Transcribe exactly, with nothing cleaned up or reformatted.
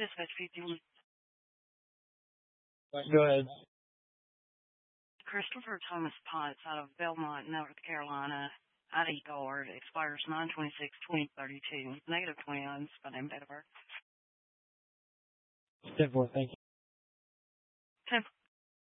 Dispatch fifty-one. Go ahead. Christopher Thomas Potts out of Belmont, North Carolina. I D card expires nine twenty-six twenty thirty-two. Negative twenty-nine. My name, date of birth. ten four, thank you.